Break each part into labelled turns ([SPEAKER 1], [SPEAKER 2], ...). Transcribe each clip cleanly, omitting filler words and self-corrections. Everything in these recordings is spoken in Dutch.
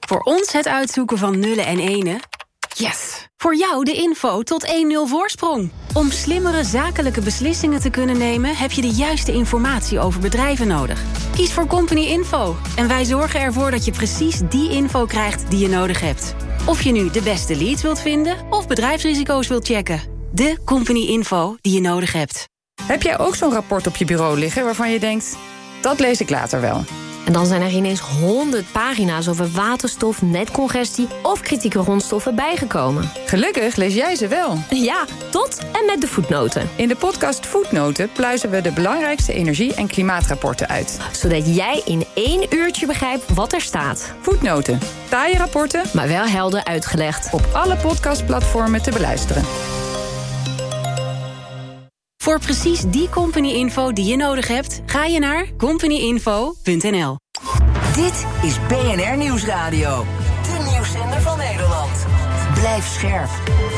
[SPEAKER 1] Voor ons het uitzoeken van nullen en enen. Yes! Voor jou de info tot 1-0 voorsprong. Om slimmere zakelijke beslissingen te kunnen nemen, heb je de juiste informatie over bedrijven nodig. Kies voor Company Info en wij zorgen ervoor dat je precies die info krijgt die je nodig hebt. Of je nu de beste leads wilt vinden of bedrijfsrisico's wilt checken. De Company Info die je nodig hebt.
[SPEAKER 2] Heb jij ook zo'n rapport op je bureau liggen waarvan je denkt, dat lees ik later wel?
[SPEAKER 3] En dan zijn er ineens 100 pagina's over waterstof, netcongestie of kritieke grondstoffen bijgekomen.
[SPEAKER 2] Gelukkig lees jij ze wel.
[SPEAKER 3] Ja, tot en met de voetnoten.
[SPEAKER 2] In de podcast Voetnoten pluizen we de belangrijkste energie- en klimaatrapporten uit.
[SPEAKER 3] Zodat jij in 1 uurtje begrijpt wat er staat.
[SPEAKER 2] Voetnoten. Taaie rapporten,
[SPEAKER 3] maar wel helder uitgelegd.
[SPEAKER 2] Op alle podcastplatformen te beluisteren.
[SPEAKER 1] Voor precies die company-info die je nodig hebt, ga je naar companyinfo.nl.
[SPEAKER 4] Dit is BNR Nieuwsradio. De nieuwszender van Nederland. Blijf scherp.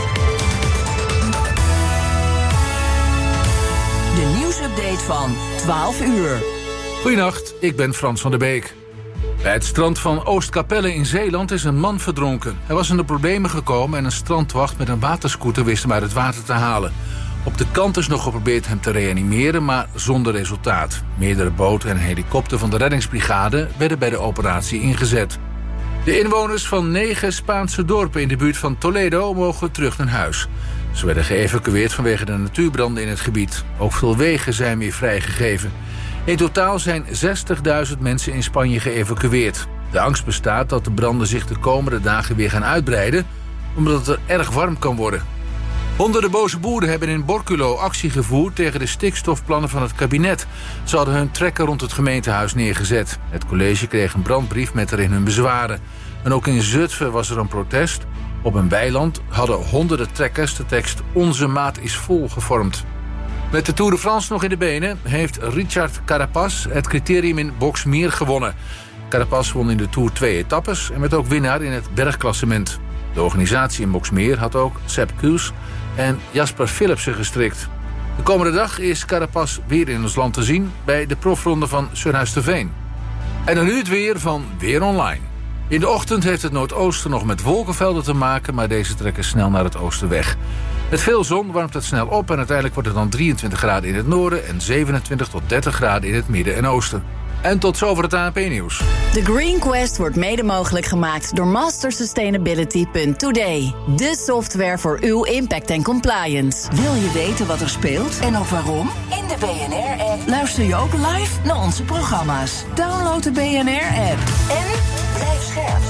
[SPEAKER 4] De nieuwsupdate van 12 uur.
[SPEAKER 5] Goedenacht, ik ben Frans van der Beek. Bij het strand van Oostkapelle in Zeeland is een man verdronken. Hij was in de problemen gekomen en een strandwacht met een waterscooter wist hem uit het water te halen. Op de kant is nog geprobeerd hem te reanimeren, maar zonder resultaat. Meerdere boten en een helikopter van de reddingsbrigade werden bij de operatie ingezet. De inwoners van 9 Spaanse dorpen in de buurt van Toledo mogen terug naar huis. Ze werden geëvacueerd vanwege de natuurbranden in het gebied. Ook veel wegen zijn weer vrijgegeven. In totaal zijn 60.000 mensen in Spanje geëvacueerd. De angst bestaat dat de branden zich de komende dagen weer gaan uitbreiden, omdat het er erg warm kan worden. Honderden boze boeren hebben in Borculo actie gevoerd tegen de stikstofplannen van het kabinet. Ze hadden hun trekker rond het gemeentehuis neergezet. Het college kreeg een brandbrief met erin hun bezwaren. En ook in Zutphen was er een protest. Op een weiland hadden honderden trekkers de tekst "Onze maat is vol" gevormd. Met de Tour de France nog in de benen heeft Richard Carapaz het criterium in Boxmeer gewonnen. Carapaz won in de Tour 2 etappes en werd ook winnaar in het bergklassement. De organisatie in Boxmeer had ook Sepp Kuss en Jasper Philipsen gestrikt. De komende dag is Carapaz weer in ons land te zien bij de profronde van Surhuis-te-Veen. En dan nu het weer van Weer Online. In de ochtend heeft het noordoosten nog met wolkenvelden te maken, maar deze trekken snel naar het oosten weg. Met veel zon warmt het snel op en uiteindelijk wordt het dan 23 graden in het noorden en 27 tot 30 graden in het midden en oosten. En tot zover het ANP-nieuws.
[SPEAKER 6] The Green Quest wordt mede mogelijk gemaakt door mastersustainability.today. De software voor uw impact en compliance.
[SPEAKER 4] Wil je weten wat er speelt en ook waarom? In de BNR-app luister je ook live naar onze programma's. Download de BNR-app en blijf scherp.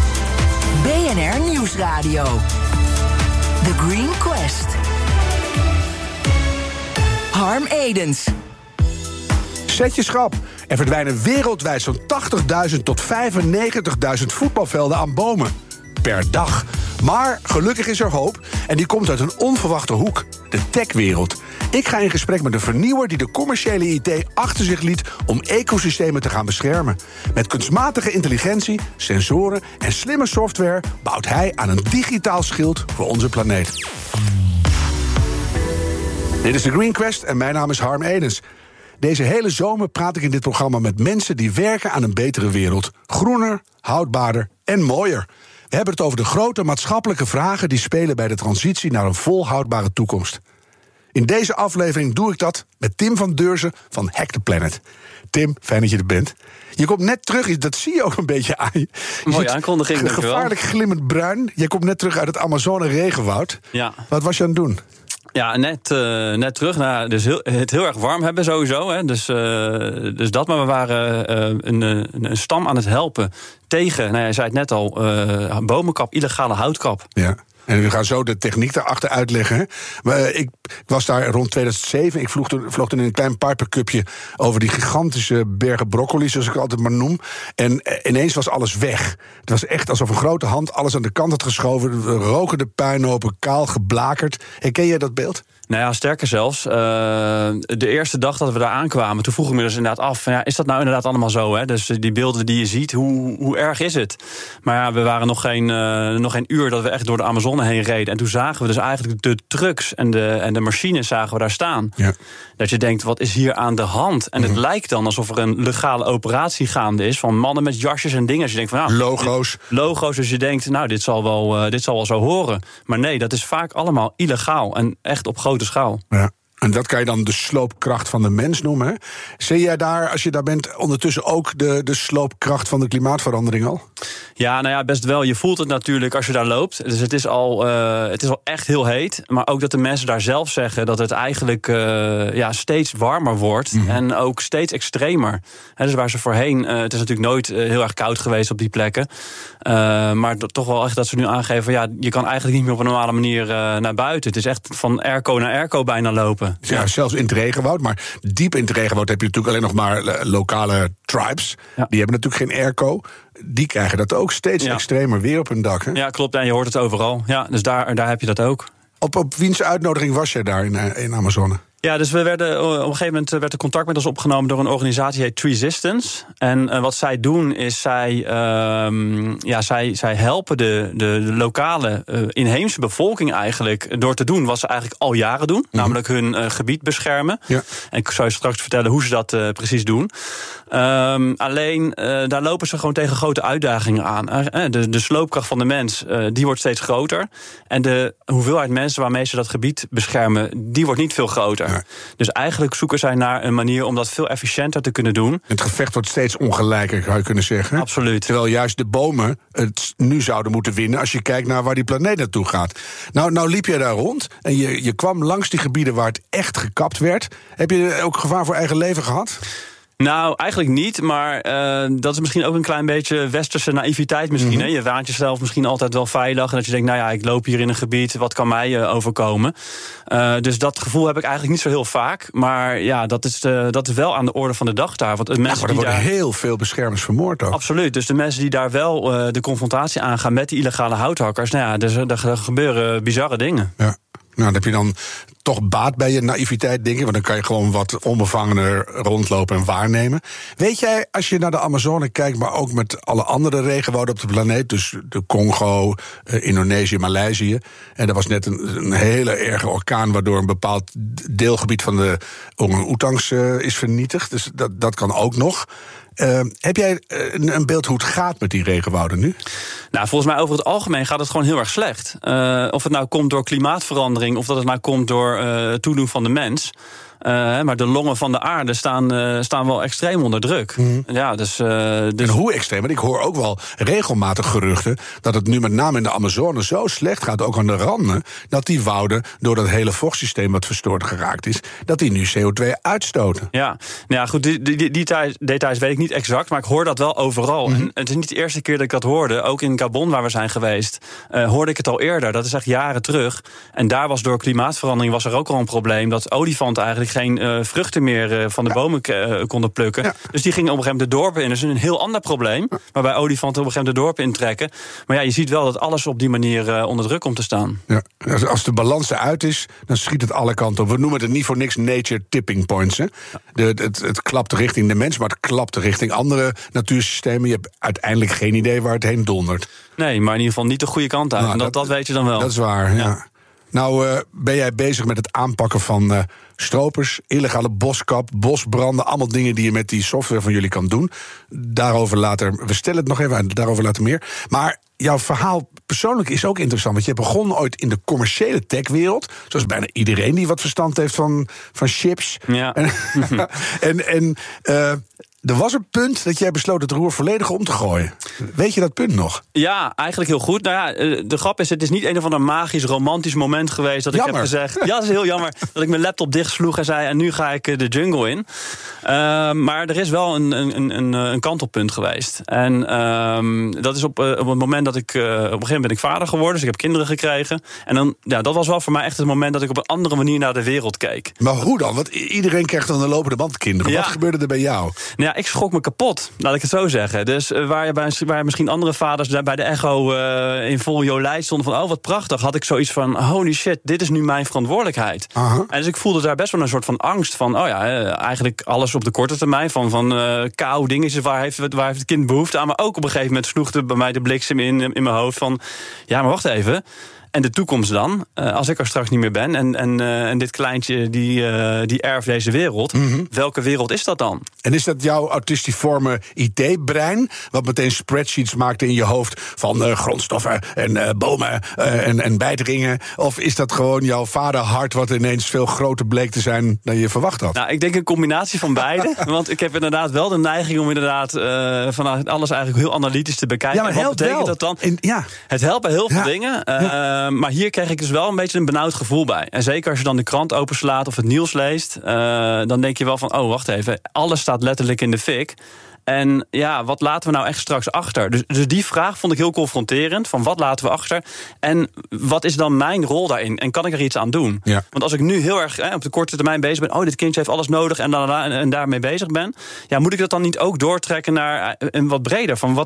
[SPEAKER 4] BNR Nieuwsradio. The Green Quest. Harm Edens.
[SPEAKER 7] Zet je schrap. Er verdwijnen wereldwijd zo'n 80.000 tot 95.000 voetbalvelden aan bomen. Per dag. Maar gelukkig is er hoop. En die komt uit een onverwachte hoek. De techwereld. Ik ga in gesprek met een vernieuwer die de commerciële IT achter zich liet om ecosystemen te gaan beschermen. Met kunstmatige intelligentie, sensoren en slimme software bouwt hij aan een digitaal schild voor onze planeet. Dit is de Green Quest en mijn naam is Harm Edens. Deze hele zomer praat ik in dit programma met mensen die werken aan een betere wereld. Groener, houdbaarder en mooier. We hebben het over de grote maatschappelijke vragen die spelen bij de transitie naar een volhoudbare toekomst. In deze aflevering doe ik dat met Tim van Deurzen van Hack the Planet. Tim, fijn dat je er bent. Je komt net terug, dat zie je ook een beetje aan je.
[SPEAKER 8] Mooie aankondiging, dankjewel.
[SPEAKER 7] Gevaarlijk glimmend bruin. Je komt net terug uit het Amazone-regenwoud.
[SPEAKER 8] Ja.
[SPEAKER 7] Wat was je aan het doen?
[SPEAKER 8] Ja, net terug. Nou, dus het heel erg warm hebben sowieso. Hè. Dus dat, maar we waren een stam aan het helpen tegen, nou, jij zei het net al, bomenkap, illegale houtkap. Ja.
[SPEAKER 7] En we gaan zo de techniek daarachter uitleggen. Maar ik was daar rond 2007. Ik vloog toen in een klein pipercupje over die gigantische bergen broccoli, zoals ik het altijd maar noem. En ineens was alles weg. Het was echt alsof een grote hand alles aan de kant had geschoven. Rokende puinhopen, kaal geblakerd. Herken jij dat beeld?
[SPEAKER 8] Nou ja, sterker zelfs. De eerste dag dat we daar aankwamen, toen vroeg ik me dus inderdaad af, ja, is dat nou inderdaad allemaal zo? Hè? Dus die beelden die je ziet, hoe erg is het? Maar ja, we waren nog geen uur dat we echt door de Amazone Amazone heen reden. En toen zagen we dus eigenlijk de trucks en de machines zagen we daar staan. Ja. Dat je denkt, wat is hier aan de hand? En het lijkt dan alsof er een legale operatie gaande is van mannen met jasjes en dingen. Dus je denkt van, logo's. Dus je denkt, nou, dit zal wel zo horen. Maar nee, dat is vaak allemaal illegaal en echt op grote schaal.
[SPEAKER 7] Ja. En dat kan je dan de sloopkracht van de mens noemen. Hè? Zie jij daar, als je daar bent, ondertussen ook de sloopkracht van de klimaatverandering al? Ja,
[SPEAKER 8] nou ja, best wel. Je voelt het natuurlijk als je daar loopt. Dus het is al echt heel heet. Maar ook dat de mensen daar zelf zeggen dat het eigenlijk steeds warmer wordt. Mm-hmm. En ook steeds extremer. Dus waar ze voorheen, het is natuurlijk nooit heel erg koud geweest op die plekken. Maar toch wel echt dat ze nu aangeven, ja, je kan eigenlijk niet meer op een normale manier naar buiten. Het is echt van airco naar airco bijna lopen.
[SPEAKER 7] Ja, zelfs in het regenwoud. Maar diep in het regenwoud heb je natuurlijk alleen nog maar lokale tribes. Ja. Die hebben natuurlijk geen airco. Die krijgen dat ook steeds extremer weer op hun dak. Hè?
[SPEAKER 8] Ja, klopt. En je hoort het overal. Ja, dus daar heb je dat ook.
[SPEAKER 7] Op wiens uitnodiging was jij daar in Amazone?
[SPEAKER 8] Ja, dus op een gegeven moment werd er contact met ons opgenomen door een organisatie die heet Treesistance. En wat zij doen is, zij helpen de lokale inheemse bevolking eigenlijk door te doen wat ze eigenlijk al jaren doen. Mm-hmm. Namelijk hun gebied beschermen. Ja. En ik zou je straks vertellen hoe ze dat precies doen. Alleen, daar lopen ze gewoon tegen grote uitdagingen aan. De sloopkracht van de mens, die wordt steeds groter. En de hoeveelheid mensen waarmee ze dat gebied beschermen, die wordt niet veel groter. Ja. Dus eigenlijk zoeken zij naar een manier om dat veel efficiënter te kunnen doen. Het gevecht wordt steeds ongelijker, zou je kunnen zeggen. Absoluut.
[SPEAKER 7] Terwijl juist de bomen het nu zouden moeten winnen als je kijkt naar waar die planeet naartoe gaat. Nou liep je daar rond en je kwam langs die gebieden waar het echt gekapt werd. Heb je ook gevaar voor eigen leven gehad?
[SPEAKER 8] Nou, eigenlijk niet, maar dat is misschien ook een klein beetje westerse naïviteit misschien. Mm-hmm. Hè? Je waant jezelf misschien altijd wel veilig en dat je denkt, nou ja, ik loop hier in een gebied, wat kan mij overkomen? Dus dat gevoel heb ik eigenlijk niet zo heel vaak, maar ja, dat is wel aan de orde van de dag daar. Want
[SPEAKER 7] maar er worden heel veel beschermers vermoord ook.
[SPEAKER 8] Absoluut, dus de mensen die daar wel de confrontatie aangaan met die illegale houthakkers, nou ja, dus er gebeuren bizarre dingen.
[SPEAKER 7] Ja. Nou, dan heb je dan toch baat bij je naïviteit, denk ik. Want dan kan je gewoon wat onbevangener rondlopen en waarnemen. Weet jij, als je naar de Amazone kijkt, maar ook met alle andere regenwouden op de planeet, dus de Congo, Indonesië, Maleisië. En er was net een hele erge orkaan waardoor een bepaald deelgebied van de orang-oetangs is vernietigd. Dus dat kan ook nog. Heb jij een beeld hoe het gaat met die regenwouden nu?
[SPEAKER 8] Nou, volgens mij over het algemeen gaat het gewoon heel erg slecht. Of het nou komt door klimaatverandering of dat het nou komt door toedoen van de mens. Maar de longen van de aarde staan wel extreem onder druk. Mm. Ja, dus
[SPEAKER 7] en hoe extreem? Want ik hoor ook wel regelmatig geruchten dat het nu met name in de Amazone zo slecht gaat, ook aan de randen, dat die wouden, door dat hele vochtsysteem wat verstoord geraakt is, dat die nu CO2 uitstoten.
[SPEAKER 8] Ja, nou ja, goed, die details weet ik niet exact, maar ik hoor dat wel overal. Mm-hmm. En het is niet de eerste keer dat ik dat hoorde. Ook in Gabon, waar we zijn geweest, hoorde ik het al eerder. Dat is echt jaren terug. En daar was door klimaatverandering was er ook al een probleem dat olifanten eigenlijk geen vruchten meer van de bomen konden plukken. Ja. Dus die gingen op een gegeven moment de dorpen in. Dat is een heel ander probleem, waarbij olifanten op een gegeven moment de dorpen intrekken. Maar ja, je ziet wel dat alles op die manier onder druk komt te staan. Ja.
[SPEAKER 7] Als de balans eruit is, dan schiet het alle kanten op. We noemen het niet voor niks nature tipping points. Hè? Het klapt richting de mens, maar het klapt richting andere natuursystemen. Je hebt uiteindelijk geen idee waar het heen dondert.
[SPEAKER 8] Nee, maar in ieder geval niet de goede kant uit. Nou, en dat weet je dan wel.
[SPEAKER 7] Dat is waar, ja. Nou, ben jij bezig met het aanpakken van stropers, illegale boskap, bosbranden, allemaal dingen die je met die software van jullie kan doen. Daarover later, we stellen het nog even uit, daarover later meer. Maar jouw verhaal persoonlijk is ook interessant, want je begon ooit in de commerciële techwereld, zoals bijna iedereen die wat verstand heeft van chips. Ja. En er was een punt dat jij besloot het roer volledig om te gooien. Weet je dat punt nog?
[SPEAKER 8] Ja, eigenlijk heel goed. Nou ja, de grap is, het is niet een of ander magisch, romantisch moment geweest dat ik heb gezegd, ja, dat is heel jammer, dat ik mijn laptop dichtsloeg en zei, en nu ga ik de jungle in. Maar er is wel een kantelpunt geweest. En dat is op het moment dat ik, op een gegeven moment ben ik vader geworden, dus ik heb kinderen gekregen. En dan, ja, dat was wel voor mij echt het moment dat ik op een andere manier naar de wereld keek.
[SPEAKER 7] Maar hoe dan? Want iedereen krijgt dan een lopende band kinderen. Ja. Wat gebeurde er bij jou?
[SPEAKER 8] Nou ja, ik schrok me kapot, laat ik het zo zeggen. Dus waar misschien andere vaders bij de Echo in vol jolijt stonden van, oh wat prachtig, had ik zoiets van, holy shit, dit is nu mijn verantwoordelijkheid. Uh-huh. En dus ik voelde daar best wel een soort van angst van, oh ja, eigenlijk alles op de korte termijn, van kou, dingetjes, waar heeft het kind behoefte aan. Maar ook op een gegeven moment sloeg er bij mij de bliksem in mijn hoofd van, ja, maar wacht even. En de toekomst dan? Als ik er straks niet meer ben en dit kleintje die erft deze wereld, welke wereld is dat dan?
[SPEAKER 7] En is dat jouw autistiforme IT-brein, wat meteen spreadsheets maakt in je hoofd van grondstoffen en bomen en bijdringen? Of is dat gewoon jouw vaderhart wat ineens veel groter bleek te zijn dan je verwacht had?
[SPEAKER 8] Nou, ik denk een combinatie van beide. Want ik heb inderdaad wel de neiging om inderdaad vanuit alles eigenlijk heel analytisch te bekijken.
[SPEAKER 7] Ja, maar
[SPEAKER 8] wat betekent dat dan? Het helpt bij heel veel dingen. Maar hier kreeg ik dus wel een beetje een benauwd gevoel bij. En zeker als je dan de krant openslaat of het nieuws leest, dan denk je wel van, oh, wacht even, alles staat letterlijk in de fik. En ja, wat laten we nou echt straks achter? Dus die vraag vond ik heel confronterend. Van wat laten we achter? En wat is dan mijn rol daarin? En kan ik er iets aan doen? Ja. Want als ik nu heel erg op de korte termijn bezig ben, dit kindje heeft alles nodig en daarmee bezig ben, ja, moet ik dat dan niet ook doortrekken naar een wat breder? Van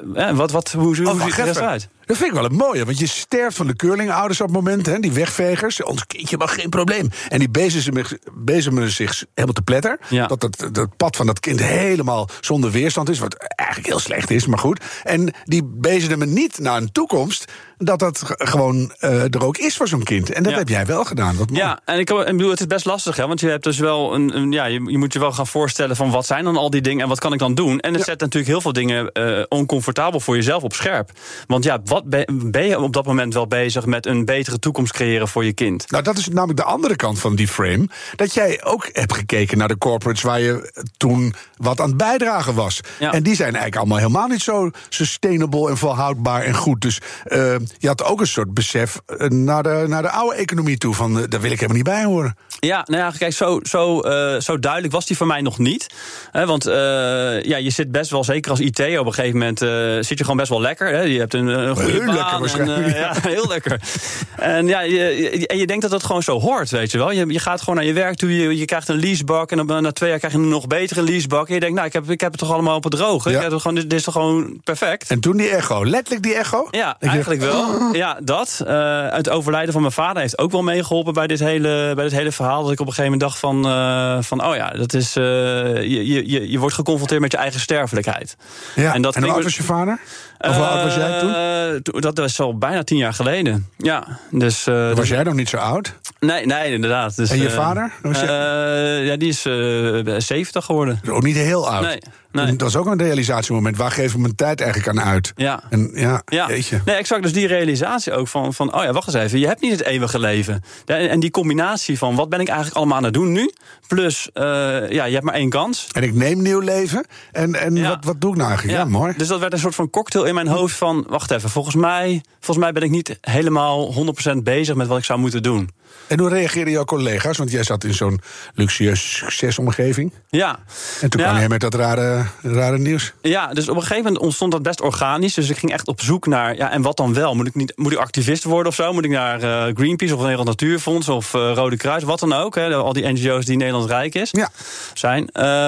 [SPEAKER 8] hoe ziet het eruit?
[SPEAKER 7] Dat vind ik wel een mooie, want je sterft van de curlingouders op het moment, hè, die wegvegers. Ons kindje mag geen probleem. En die bezemen zich helemaal te pletter. Ja. Dat pad van dat kind helemaal zonder weerstand is, wat eigenlijk heel slecht is, maar goed. En die bezemen niet naar een toekomst dat gewoon er ook is voor zo'n kind. En dat heb jij wel gedaan.
[SPEAKER 8] Ja, en ik bedoel, het is best lastig, hè, want je hebt dus wel je moet je wel gaan voorstellen van wat zijn dan al die dingen en wat kan ik dan doen? En het zet natuurlijk heel veel dingen oncomfortabel voor jezelf op scherp. Want ja, wat ben je op dat moment wel bezig met een betere toekomst creëren voor je kind?
[SPEAKER 7] Nou, dat is namelijk de andere kant van die frame. Dat jij ook hebt gekeken naar de corporates waar je toen wat aan het bijdragen was. Ja. En die zijn eigenlijk allemaal helemaal niet zo sustainable en volhoudbaar en goed. Dus je had ook een soort besef naar de oude economie toe. Van daar wil ik helemaal niet bij horen.
[SPEAKER 8] Ja, nou ja, kijk, zo duidelijk was die voor mij nog niet. Want je zit best wel, zeker als IT, op een gegeven moment zit je gewoon best wel lekker. Hè? Je hebt een goede baan. Lekker waarschijnlijk. Ja, heel lekker. En je denkt dat dat gewoon zo hoort, weet je wel. Je gaat gewoon naar je werk toe, je krijgt een leasebak en dan na 2 jaar krijg je een nog betere leasebak. En je denkt, nou, ik heb het toch allemaal op het droge. Ja. Dit is toch gewoon perfect.
[SPEAKER 7] En toen die echo, letterlijk die echo?
[SPEAKER 8] Ja, eigenlijk wel. Ja, dat. Het overlijden van mijn vader heeft ook wel meegeholpen bij dit hele verhaal. Dat ik op een gegeven moment dacht van dat is je wordt geconfronteerd met je eigen sterfelijkheid.
[SPEAKER 7] Ja. En hoe oud was je vader? Of hoe oud was jij toen?
[SPEAKER 8] Dat was al bijna 10 jaar geleden. Ja, dus
[SPEAKER 7] was jij nog niet zo oud?
[SPEAKER 8] Nee, inderdaad. Dus,
[SPEAKER 7] en je vader?
[SPEAKER 8] Die is 70 geworden.
[SPEAKER 7] Dus ook niet heel oud. Nee. Dat is ook een realisatiemoment. Waar geven we mijn tijd eigenlijk aan uit?
[SPEAKER 8] Ja.
[SPEAKER 7] Jeetje.
[SPEAKER 8] Nee, exact. Dus die realisatie ook van wacht eens even. Je hebt niet het eeuwige leven. En die combinatie van wat ben ik eigenlijk allemaal aan het doen nu? Plus, je hebt maar 1 kans.
[SPEAKER 7] En ik neem nieuw leven. En wat doe ik nou eigenlijk? Ja, mooi.
[SPEAKER 8] Dus dat werd een soort van cocktail in mijn hoofd van, wacht even, volgens mij ben ik niet helemaal 100% bezig met wat ik zou moeten doen.
[SPEAKER 7] En hoe reageerden jouw collega's? Want jij zat in zo'n luxueus succesomgeving.
[SPEAKER 8] Ja.
[SPEAKER 7] En toen kwam jij met dat rare nieuws.
[SPEAKER 8] Ja, dus op een gegeven moment ontstond dat best organisch. Dus ik ging echt op zoek naar, en wat dan wel? Moet ik activist worden of zo? Moet ik naar Greenpeace of Nederland Natuurfonds of Rode Kruis? Wat dan ook. Hè? Al die NGO's die Nederland rijk zijn.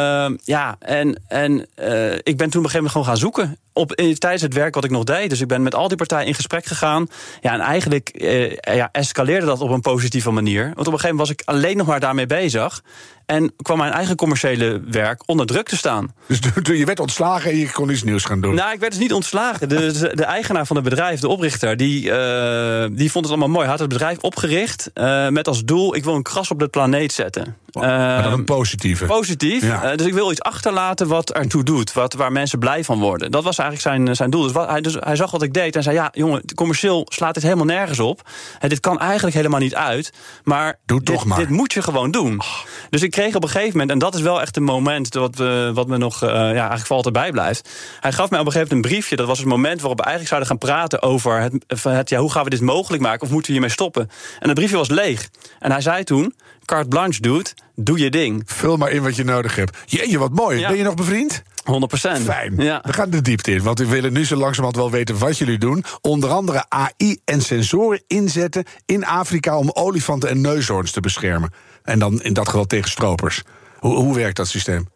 [SPEAKER 8] Ik ben toen op een gegeven moment gewoon gaan zoeken. Tijdens het werk wat ik nog deed. Dus ik ben met al die partijen in gesprek gegaan. Ja, en eigenlijk escaleerde dat op een positieve manier. Want op een gegeven moment was ik alleen nog maar daarmee bezig. En kwam mijn eigen commerciële werk onder druk te staan.
[SPEAKER 7] Dus je werd ontslagen en je kon iets nieuws gaan doen?
[SPEAKER 8] Nou, ik werd dus niet ontslagen. De eigenaar van het bedrijf, de oprichter, die vond het allemaal mooi. Hij had het bedrijf opgericht met als doel, ik wil een kras op de planeet zetten.
[SPEAKER 7] Maar dan een positieve.
[SPEAKER 8] Positief. Ja. Dus ik wil iets achterlaten wat ertoe doet. Waar mensen blij van worden. Dat was eigenlijk zijn doel. Dus hij zag wat ik deed en zei, ja, jongen, commercieel slaat dit helemaal nergens op. Dit kan eigenlijk helemaal niet uit. Maar dit moet je gewoon doen. Dus ik kreeg op een gegeven moment, en dat is wel echt een moment wat me nog eigenlijk voor altijd bijblijft. Hij gaf mij op een gegeven moment een briefje. Dat was het moment waarop we eigenlijk zouden gaan praten over hoe gaan we dit mogelijk maken of moeten we hiermee stoppen. En dat briefje was leeg. En hij zei toen, carte blanche, dude, doe je ding.
[SPEAKER 7] Vul maar in wat je nodig hebt. Jeetje, wat mooi. Ja. Ben je nog bevriend?
[SPEAKER 8] 100%.
[SPEAKER 7] Fijn. Ja. We gaan de diepte in, want we willen nu zo langzamerhand wel weten wat jullie doen. Onder andere AI en sensoren inzetten in Afrika om olifanten en neushoorns te beschermen. En dan in dat geval tegen stropers. Hoe werkt dat systeem?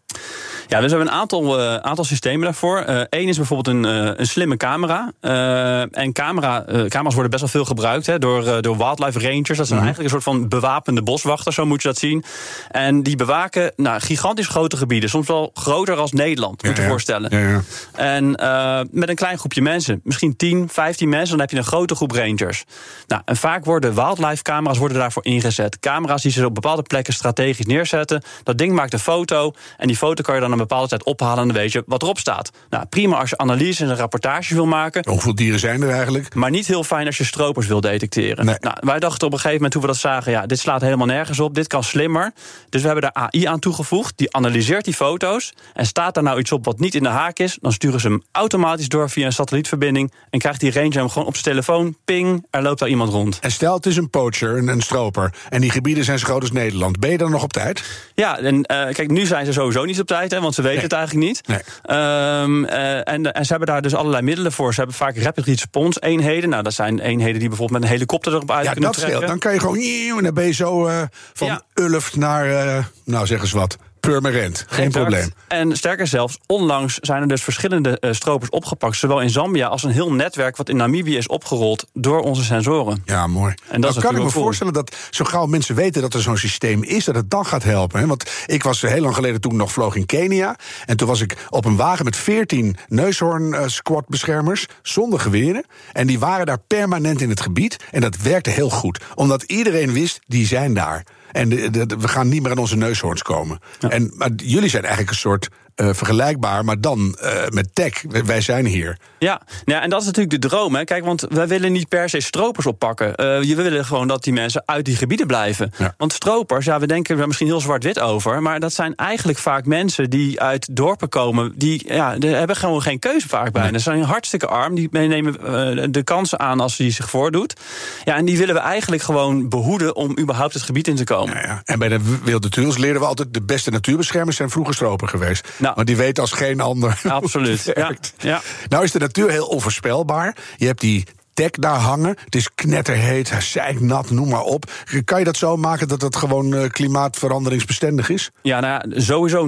[SPEAKER 8] Ja, dus we hebben een aantal systemen daarvoor. Eén is bijvoorbeeld een slimme camera. En camera's worden best wel veel gebruikt door wildlife rangers. Dat zijn eigenlijk een soort van bewapende boswachters, zo moet je dat zien. En die bewaken gigantisch grote gebieden. Soms wel groter als Nederland, moet je voorstellen. Ja. En met een klein groepje mensen, misschien 10, 15 mensen, dan heb je een grote groep rangers. En vaak worden wildlife camera's daarvoor ingezet. Camera's die ze op bepaalde plekken strategisch neerzetten. Dat ding maakt een foto en die foto kan je dan een bepaalde tijd ophalen en dan weet je wat erop staat. Prima als je analyse en rapportages wil maken.
[SPEAKER 7] Hoeveel dieren zijn er eigenlijk?
[SPEAKER 8] Maar niet heel fijn als je stropers wil detecteren. Nee. Wij dachten op een gegeven moment toen we dat zagen, dit slaat helemaal nergens op, dit kan slimmer. Dus we hebben daar AI aan toegevoegd, die analyseert die foto's en staat daar iets op wat niet in de haak is, dan sturen ze hem automatisch door via een satellietverbinding en krijgt die ranger hem gewoon op zijn telefoon, ping, er loopt daar iemand rond.
[SPEAKER 7] En stel het is een poacher, een stroper, en die gebieden zijn zo groot als Nederland. Ben je dan nog op tijd?
[SPEAKER 8] Ja, en kijk, nu zijn ze sowieso niet op tijd, want ze weten het eigenlijk niet.
[SPEAKER 7] Nee.
[SPEAKER 8] En ze hebben daar dus allerlei middelen voor. Ze hebben vaak rapid response eenheden. Dat zijn eenheden die bijvoorbeeld met een helikopter erop uit kunnen trekken. Ja, dat
[SPEAKER 7] scheelt. Dan kan je gewoon, en dan ben je zo van Ulft naar, zeg eens wat, Purmerend. Geen probleem.
[SPEAKER 8] En sterker zelfs, onlangs zijn er dus verschillende stropers opgepakt, zowel in Zambia als een heel netwerk wat in Namibië is opgerold door onze sensoren.
[SPEAKER 7] Ja, mooi.
[SPEAKER 8] En dat
[SPEAKER 7] kan ik me voorstellen dat zo gauw mensen weten dat er zo'n systeem is, dat het dan gaat helpen. Hè? Want ik was heel lang geleden toen ik nog vloog in Kenia. En toen was ik op een wagen met 14 neushoorn-squad-beschermers zonder geweren. En die waren daar permanent in het gebied. En dat werkte heel goed. Omdat iedereen wist, die zijn daar. En we gaan niet meer aan onze neushoorns komen. Ja. Maar jullie zijn eigenlijk een soort vergelijkbaar, maar dan met tech. Wij zijn hier.
[SPEAKER 8] Ja, en dat is natuurlijk de droom. Hè. Kijk, want wij willen niet per se stropers oppakken. We willen gewoon dat die mensen uit die gebieden blijven. Ja. Want stropers, we denken er misschien heel zwart-wit over, maar dat zijn eigenlijk vaak mensen die uit dorpen komen, die hebben gewoon geen keuze vaak bij. Ze zijn hartstikke arm, die nemen de kansen aan als die zich voordoet. Ja, en die willen we eigenlijk gewoon behoeden om überhaupt het gebied in te komen.
[SPEAKER 7] Ja. En bij de Wilde Tunnels leren we altijd, de beste natuurbeschermers zijn vroeger stroper geweest. Want die weten als geen ander.
[SPEAKER 8] Absoluut. Ja.
[SPEAKER 7] Nou is de natuur heel onvoorspelbaar. Je hebt die dek daar hangen. Het is knetterheet, zeiknat, noem maar op. Kan je dat zo maken dat het gewoon klimaatveranderingsbestendig is?
[SPEAKER 8] Ja, sowieso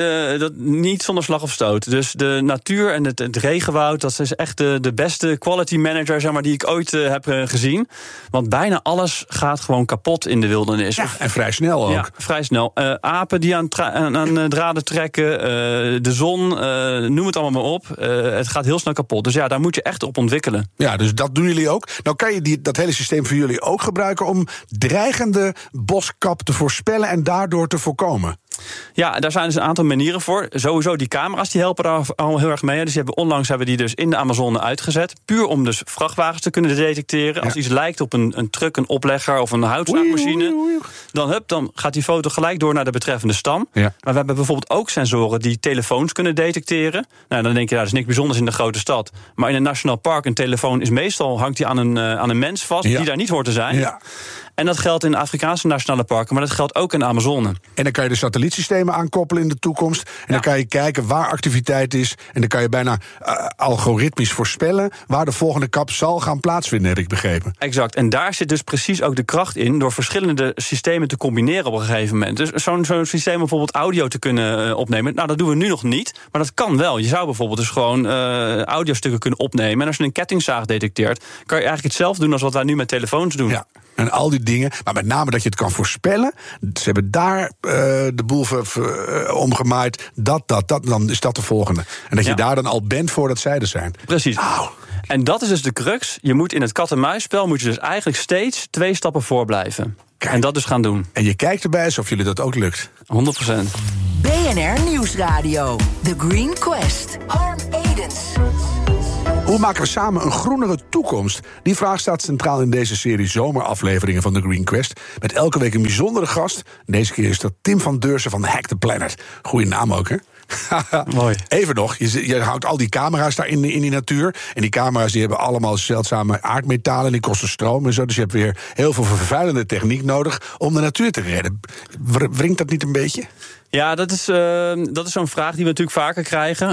[SPEAKER 8] niet zonder slag of stoot. Dus de natuur en het regenwoud, dat is echt de beste quality manager, die ik ooit heb gezien. Want bijna alles gaat gewoon kapot in de wildernis.
[SPEAKER 7] Ja, en vrij snel ook.
[SPEAKER 8] Ja, vrij snel. Apen die aan draden trekken, de zon, noem het allemaal maar op. Het gaat heel snel kapot. Dus daar moet je echt op ontwikkelen.
[SPEAKER 7] Ja, dus dat doen jullie ook. Nou kan je dat hele systeem voor jullie ook gebruiken om dreigende boskap te voorspellen en daardoor te voorkomen.
[SPEAKER 8] Ja, daar zijn dus een aantal manieren voor. Sowieso die camera's die helpen daar al heel erg mee. Dus onlangs hebben die dus in de Amazone uitgezet. Puur om dus vrachtwagens te kunnen detecteren. Als iets lijkt op een truck, een oplegger of een houtzaagmachine, dan gaat die foto gelijk door naar de betreffende stam. Ja. Maar we hebben bijvoorbeeld ook sensoren die telefoons kunnen detecteren. Dan denk je, dat is niks bijzonders in de grote stad. Maar in een nationaal park, een telefoon is meestal hangt die aan een mens vast die daar niet hoort te zijn. Ja. En dat geldt in de Afrikaanse nationale parken, maar dat geldt ook in de Amazone.
[SPEAKER 7] En dan kan je de satellietsystemen aankoppelen in de toekomst. En dan kan je kijken waar activiteit is. En dan kan je bijna algoritmisch voorspellen waar de volgende kap zal gaan plaatsvinden, heb ik begrepen.
[SPEAKER 8] Exact. En daar zit dus precies ook de kracht in door verschillende systemen te combineren op een gegeven moment. Dus zo'n systeem bijvoorbeeld audio te kunnen opnemen. Dat doen we nu nog niet, maar dat kan wel. Je zou bijvoorbeeld dus gewoon audiostukken kunnen opnemen. En als je een kettingzaag detecteert, kan je eigenlijk hetzelfde doen als wat wij nu met telefoons doen.
[SPEAKER 7] Ja. En al die dingen, maar met name dat je het kan voorspellen. Ze hebben daar de boel omgemaaid. Dan is dat de volgende. En dat je daar dan al bent voordat zij er zijn.
[SPEAKER 8] Precies. En dat is dus de crux. Je moet in het kat-en-muisspel moet je dus eigenlijk steeds 2 stappen voor blijven. Kijk. En dat dus gaan doen.
[SPEAKER 7] En je kijkt erbij alsof jullie dat ook lukt.
[SPEAKER 8] 100%.
[SPEAKER 4] BNR Nieuwsradio. The Green Quest. Harm Edens.
[SPEAKER 7] Hoe maken we samen een groenere toekomst? Die vraag staat centraal in deze serie zomerafleveringen van The Green Quest. Met elke week een bijzondere gast. Deze keer is dat Tim van Deursen van Hack the Planet. Goeie naam ook, hè?
[SPEAKER 8] Mooi.
[SPEAKER 7] Even nog, je houdt al die camera's daar in die natuur. En die camera's die hebben allemaal zeldzame aardmetalen. Die kosten stroom en zo. Dus je hebt weer heel veel vervuilende techniek nodig om de natuur te redden. Wringt dat niet een beetje?
[SPEAKER 8] Ja, dat is zo'n vraag die we natuurlijk vaker krijgen.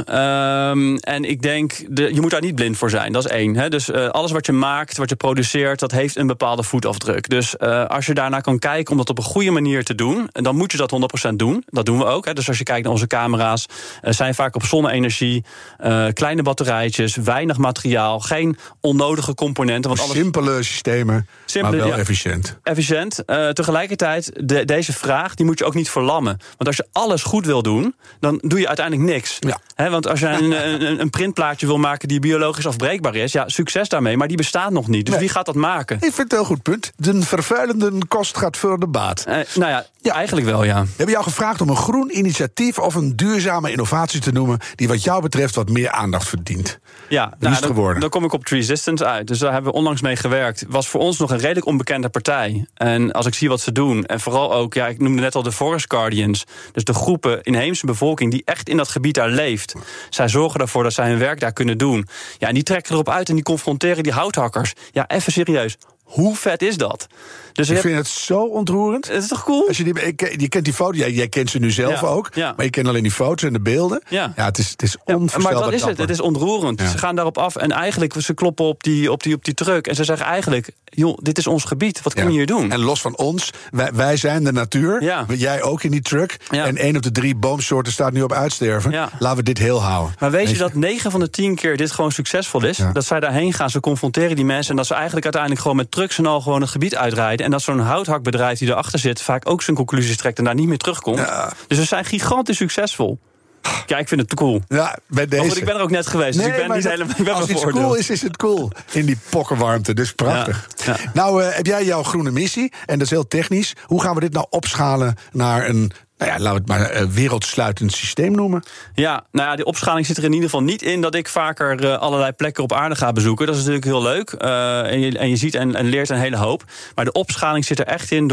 [SPEAKER 8] En ik denk, je moet daar niet blind voor zijn. Dat is 1. Hè? Dus alles wat je maakt, wat je produceert, dat heeft een bepaalde voetafdruk. Dus als je daarnaar kan kijken om dat op een goede manier te doen, dan moet je dat 100% doen. Dat doen we ook. Hè? Dus als je kijkt naar onze camera's, zijn vaak op zonne-energie, kleine batterijtjes, weinig materiaal, geen onnodige componenten. Want
[SPEAKER 7] simpele systemen, maar wel efficiënt.
[SPEAKER 8] Efficiënt. Tegelijkertijd, deze vraag, die moet je ook niet verlammen. Want als je alles goed wil doen, dan doe je uiteindelijk niks. Ja. Want als je een printplaatje wil maken die biologisch afbreekbaar is, ja, succes daarmee, maar die bestaat nog niet. Dus wie gaat dat maken?
[SPEAKER 7] Ik vind het een heel goed punt. De vervuilende kost gaat voor de baat.
[SPEAKER 8] Eigenlijk wel, ja.
[SPEAKER 7] We hebben jou gevraagd om een groen initiatief of een duurzame innovatie te noemen die wat jou betreft wat meer aandacht verdient.
[SPEAKER 8] Ja, dan kom ik op Treesistance uit. Dus daar hebben we onlangs mee gewerkt. Was voor ons nog een redelijk onbekende partij. En als ik zie wat ze doen, en vooral ook, ik noemde net al de Forest Guardians, dus de groepen inheemse bevolking die echt in dat gebied daar leeft. Zij zorgen ervoor dat zij hun werk daar kunnen doen. Ja, en die trekken erop uit en die confronteren die houthakkers. Ja, even serieus. Hoe vet is dat? Dus
[SPEAKER 7] ik vind het zo ontroerend.
[SPEAKER 8] Het is toch cool?
[SPEAKER 7] Als je kent die foto, jij kent ze nu zelf ook. Ja. Maar je kent alleen die foto's en de beelden. Ja, het is onvoorstelbaar.
[SPEAKER 8] Maar dat is het is ontroerend. Ja. Ze gaan daarop af en eigenlijk, ze kloppen op die truck. En ze zeggen eigenlijk, joh, dit is ons gebied. Wat kun je hier doen?
[SPEAKER 7] En los van ons, wij zijn de natuur. Ja. Jij ook in die truck. Ja. En 1 op de 3 boomsoorten staat nu op uitsterven. Ja. Laten we dit heel houden.
[SPEAKER 8] Maar weet je dat 9 van de 10 keer dit gewoon succesvol is? Ja. Dat zij daarheen gaan, ze confronteren die mensen en dat ze eigenlijk uiteindelijk gewoon met trucks en al gewoon het gebied uitrijden. En dat zo'n houthakbedrijf die erachter zit vaak ook zijn conclusies trekt en daar niet meer terugkomt. Ja. Dus we zijn gigantisch succesvol. Ja, ik vind het te cool.
[SPEAKER 7] Ja, bij deze.
[SPEAKER 8] Want ik ben er ook net geweest, dus ik ben niet helemaal.
[SPEAKER 7] Als iets cool is het cool. In die pokkenwarmte, dus prachtig. Ja. Ja. Nou, heb jij jouw groene missie, en dat is heel technisch. Hoe gaan we dit nou opschalen naar een, laten we het maar wereldsluitend systeem noemen?
[SPEAKER 8] Ja, die opschaling zit er in ieder geval niet in dat ik vaker allerlei plekken op aarde ga bezoeken. Dat is natuurlijk heel leuk. En je ziet en leert een hele hoop. Maar de opschaling zit er echt in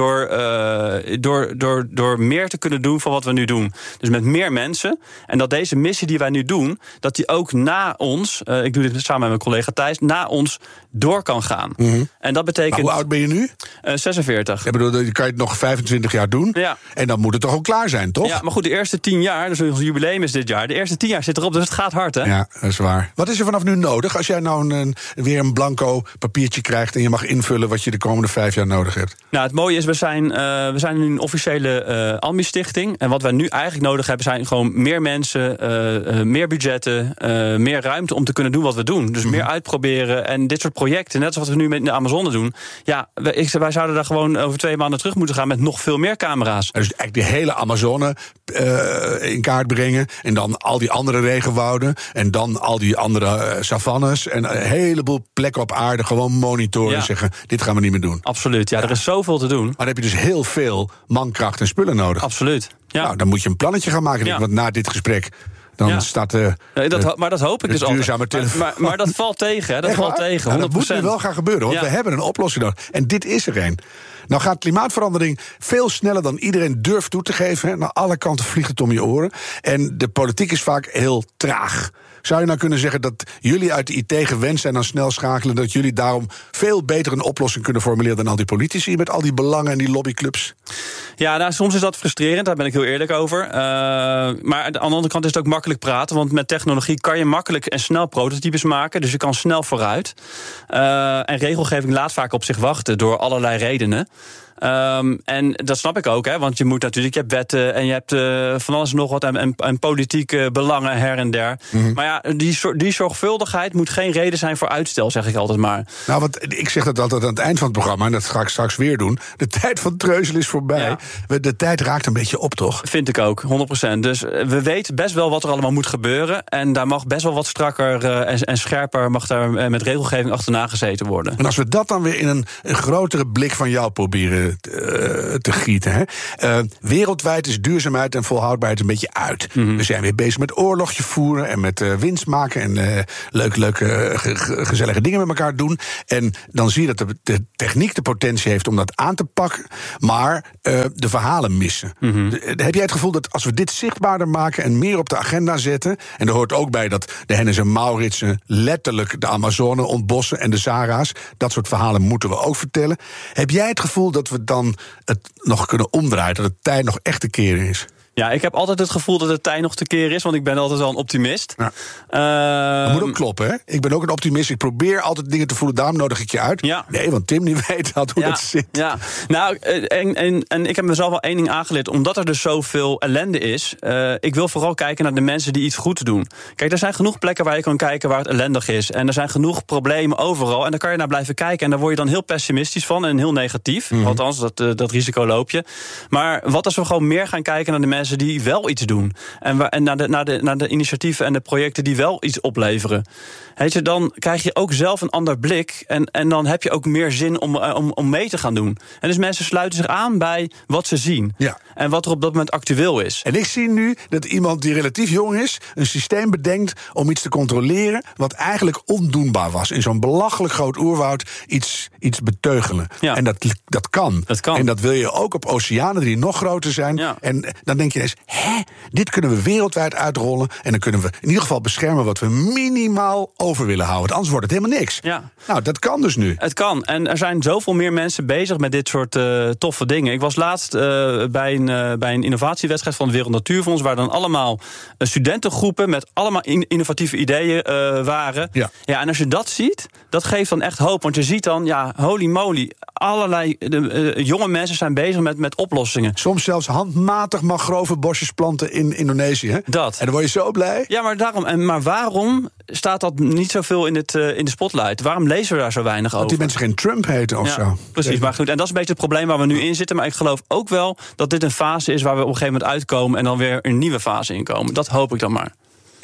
[SPEAKER 8] door meer te kunnen doen van wat we nu doen. Dus met meer mensen. En dat deze missie die wij nu doen, dat die ook na ons, ik doe dit samen met mijn collega Thijs, na ons door kan gaan. Mm-hmm. En dat betekent.
[SPEAKER 7] Maar hoe oud ben je nu?
[SPEAKER 8] 46.
[SPEAKER 7] Ik bedoel, dan kan je het nog 25 jaar doen. Ja. En dan moet het toch ook klaar zijn, toch?
[SPEAKER 8] Ja, maar goed, de eerste 10 jaar, dus ons jubileum is dit jaar. De eerste 10 jaar zit erop, dus het gaat hard, hè?
[SPEAKER 7] Ja, dat is waar. Wat is er vanaf nu nodig als jij nou weer een blanco papiertje krijgt en je mag invullen wat je de komende 5 jaar nodig hebt?
[SPEAKER 8] Nou, het mooie is, we zijn nu een officiële Ambi-stichting. En wat wij nu eigenlijk nodig hebben zijn gewoon meer mensen, meer budgetten, meer ruimte om te kunnen doen wat we doen. Dus meer uitproberen en dit soort projecten, net zoals wat we nu met de Amazone doen. Ja, wij zouden daar gewoon over 2 maanden terug moeten gaan met nog veel meer camera's.
[SPEAKER 7] Dus eigenlijk de hele Amazone in kaart brengen. En dan al die andere regenwouden. En dan al die andere savannes. En een heleboel plekken op aarde gewoon monitoren en zeggen, dit gaan we niet meer doen.
[SPEAKER 8] Absoluut, er is zoveel te doen.
[SPEAKER 7] Maar dan heb je dus heel veel mankracht en spullen nodig.
[SPEAKER 8] Absoluut. Ja.
[SPEAKER 7] Nou, dan moet je een plannetje gaan maken. Want na dit gesprek dan staat
[SPEAKER 8] maar dat hoop ik dus altijd. Maar dat valt tegen, hè? Dat valt tegen. 100%.
[SPEAKER 7] Dat moet nu wel gaan gebeuren, want we hebben een oplossing nodig. En dit is er een. Nou gaat klimaatverandering veel sneller dan iedereen durft toe te geven. Hè. Naar alle kanten vliegt het om je oren. En de politiek is vaak heel traag. Zou je nou kunnen zeggen dat jullie uit de IT gewend zijn aan snel schakelen, dat jullie daarom veel beter een oplossing kunnen formuleren dan al die politici met al die belangen en die lobbyclubs?
[SPEAKER 8] Ja, soms is dat frustrerend, daar ben ik heel eerlijk over. Maar aan de andere kant is het ook makkelijk praten, want met technologie kan je makkelijk en snel prototypes maken, dus je kan snel vooruit. En regelgeving laat vaak op zich wachten door allerlei redenen. En dat snap ik ook, hè, want je hebt wetten en je hebt van alles en nog wat en politieke belangen her en der. Mm-hmm. Maar ja, die zorgvuldigheid moet geen reden zijn voor uitstel, zeg ik altijd maar.
[SPEAKER 7] Nou, want ik zeg dat altijd aan het eind van het programma, en dat ga ik straks weer doen. De tijd van treuzelen is voorbij. Ja. De tijd raakt een beetje op, toch?
[SPEAKER 8] Vind ik ook, 100%. Dus we weten best wel wat er allemaal moet gebeuren. En daar mag best wel wat strakker en scherper mag daar met regelgeving achterna gezeten worden.
[SPEAKER 7] En als we dat dan weer in een grotere blik van jou proberen te gieten. Hè? Wereldwijd is duurzaamheid en volhoudbaarheid een beetje uit. Mm-hmm. We zijn weer bezig met oorlogje voeren en met winst maken en leuke gezellige dingen met elkaar doen. En dan zie je dat de techniek de potentie heeft om dat aan te pakken, maar de verhalen missen. Mm-hmm. Heb jij het gevoel dat als we dit zichtbaarder maken en meer op de agenda zetten, en er hoort ook bij dat de Hennis en Mauritsen letterlijk de Amazone ontbossen en de Sahara's, dat soort verhalen moeten we ook vertellen. Heb jij het gevoel dat we dan het nog kunnen omdraaien, dat het tijd nog echt te keren is?
[SPEAKER 8] Ja, ik heb altijd het gevoel dat het tij nog te keren is, want ik ben altijd wel een optimist.
[SPEAKER 7] Ja. Dat moet ook kloppen, hè? Ik ben ook een optimist. Ik probeer altijd dingen te voelen, daarom nodig ik je uit. Ja. Nee, want Tim die weet hoe dat zit.
[SPEAKER 8] Ja, nou, en ik heb mezelf wel één ding aangeleerd. Omdat er dus zoveel ellende is, ik wil vooral kijken naar de mensen die iets goeds doen. Kijk, er zijn genoeg plekken waar je kan kijken waar het ellendig is. En er zijn genoeg problemen overal. En daar kan je naar blijven kijken. En daar word je dan heel pessimistisch van en heel negatief. Althans, dat risico loop je. Maar wat als we gewoon meer gaan kijken naar de mensen die wel iets doen. En naar de initiatieven en de projecten die wel iets opleveren. Weet je, dan krijg je ook zelf een ander blik. En dan heb je ook meer zin om mee te gaan doen. En dus mensen sluiten zich aan bij wat ze zien. Ja. En wat er op dat moment actueel is.
[SPEAKER 7] En ik zie nu dat iemand die relatief jong is een systeem bedenkt om iets te controleren wat eigenlijk ondoenbaar was. In zo'n belachelijk groot oerwoud iets beteugelen. Ja. En dat kan. En dat wil je ook op oceanen die nog groter zijn. Ja. En dan denk je eens, dit kunnen we wereldwijd uitrollen. En dan kunnen we in ieder geval beschermen wat we minimaal over willen houden. Anders wordt het helemaal niks. Ja. Nou, dat kan dus nu.
[SPEAKER 8] Het kan. En er zijn zoveel meer mensen bezig met dit soort toffe dingen. Ik was laatst bij een innovatiewedstrijd van het Wereld Natuurfonds, waar dan allemaal studentengroepen met allemaal innovatieve ideeën waren. Ja. Ja, en als je dat ziet, dat geeft dan echt hoop. Want je ziet dan, holy moly, allerlei jonge mensen zijn bezig met oplossingen.
[SPEAKER 7] Soms zelfs handmatig mangrovenbosjes planten in Indonesië. Hè? Dat. En dan word je zo blij.
[SPEAKER 8] Ja, maar daarom. Maar waarom staat dat niet zoveel in de spotlight? Waarom lezen we daar zo weinig over?
[SPEAKER 7] Dat die mensen geen Trump heten of zo.
[SPEAKER 8] Precies, maar goed. En dat is een beetje het probleem waar we nu in zitten. Maar ik geloof ook wel dat dit een fase is waar we op een gegeven moment uitkomen en dan weer een nieuwe fase inkomen. Dat hoop ik dan maar.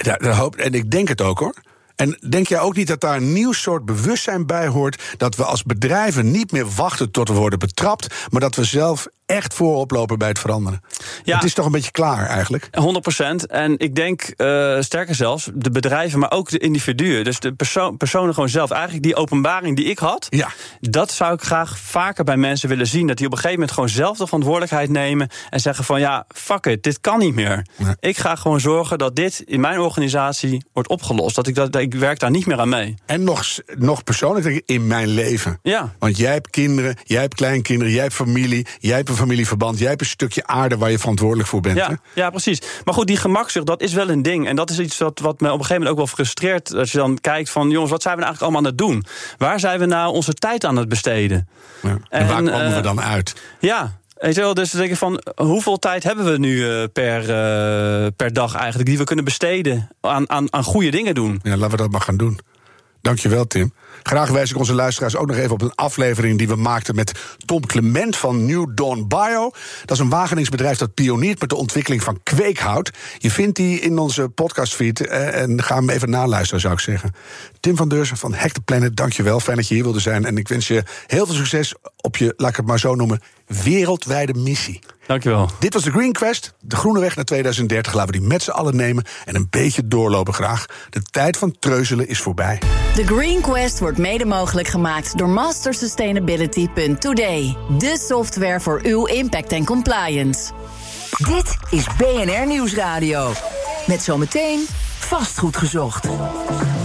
[SPEAKER 7] En ik denk het ook, hoor. En denk jij ook niet dat daar een nieuw soort bewustzijn bij hoort, dat we als bedrijven niet meer wachten tot we worden betrapt, maar dat we zelf echt voorop lopen bij het veranderen? Ja, het is toch een beetje klaar eigenlijk?
[SPEAKER 8] 100%. En ik denk, sterker zelfs, de bedrijven, maar ook de individuen. Dus de personen gewoon zelf. Eigenlijk die openbaring die ik had, dat zou ik graag vaker bij mensen willen zien. Dat die op een gegeven moment gewoon zelf de verantwoordelijkheid nemen en zeggen van fuck it, dit kan niet meer. Ja. Ik ga gewoon zorgen dat dit in mijn organisatie wordt opgelost. Ik werk daar niet meer aan mee.
[SPEAKER 7] En nog persoonlijk in mijn leven. Ja. Want jij hebt kinderen, jij hebt kleinkinderen, jij hebt familie, jij hebt een familieverband, jij hebt een stukje aarde waar je verantwoordelijk voor bent.
[SPEAKER 8] Ja, precies. Maar goed, die gemakzucht, dat is wel een ding. En dat is iets wat me op een gegeven moment ook wel frustreert. Als je dan kijkt van, jongens, wat zijn we nou eigenlijk allemaal aan het doen? Waar zijn we nou onze tijd aan het besteden?
[SPEAKER 7] Ja. En waar komen we dan uit?
[SPEAKER 8] Ja. Weet je wel, dus denk ik van, hoeveel tijd hebben we nu per dag eigenlijk die we kunnen besteden aan goede dingen doen?
[SPEAKER 7] Ja, laten we dat maar gaan doen. Dankjewel, Tim. Graag wijs ik onze luisteraars ook nog even op een aflevering die we maakten met Tom Clement van New Dawn Bio. Dat is een Wageningsbedrijf dat pioniert met de ontwikkeling van kweekhout. Je vindt die in onze podcastfeed en ga hem even naluisteren, zou ik zeggen. Tim van Deurzen van Hack the Planet, dankjewel. Fijn dat je hier wilde zijn. En ik wens je heel veel succes op je, laat ik het maar zo noemen, wereldwijde missie.
[SPEAKER 8] Dankjewel.
[SPEAKER 7] Dit was de Green Quest, de groene weg naar 2030. Laten we die met z'n allen nemen en een beetje doorlopen graag. De tijd van treuzelen is voorbij.
[SPEAKER 6] De Green Quest wordt mede mogelijk gemaakt door mastersustainability.today. De software voor uw impact en compliance.
[SPEAKER 4] Dit is BNR Nieuwsradio. Met zometeen Vastgoed gezocht.